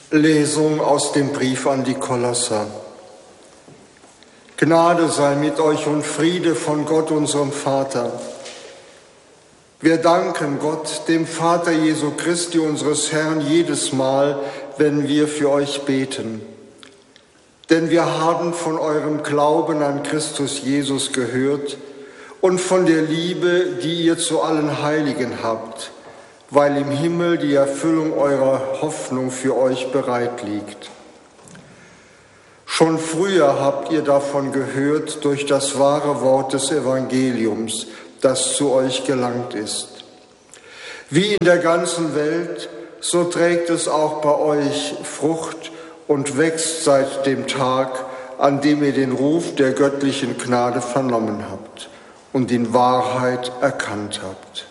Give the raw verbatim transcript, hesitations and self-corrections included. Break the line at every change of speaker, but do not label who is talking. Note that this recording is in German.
Lesung aus dem Brief an die Kolosser. Gnade sei mit euch und Friede von Gott, unserem Vater. Wir danken Gott, dem Vater Jesu Christi, unseres Herrn, jedes Mal, wenn wir für euch beten. Denn wir haben von eurem Glauben an Christus Jesus gehört und von der Liebe, die ihr zu allen Heiligen habt, weil im Himmel die Erfüllung eurer Hoffnung für euch bereit liegt. Schon früher habt ihr davon gehört durch das wahre Wort des Evangeliums, das zu euch gelangt ist. Wie in der ganzen Welt, so trägt es auch bei euch Frucht und wächst seit dem Tag, an dem ihr den Ruf der göttlichen Gnade vernommen habt und in Wahrheit erkannt habt.